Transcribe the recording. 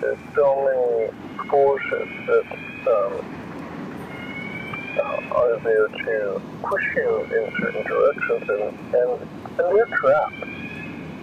there's so many forces that are there to push you in certain directions, and you're trapped.